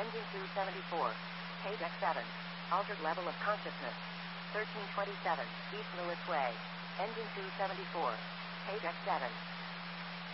Engine 274. Page X7. Altered level of consciousness. 1327, East Lewis Way. Engine 274. Page X7.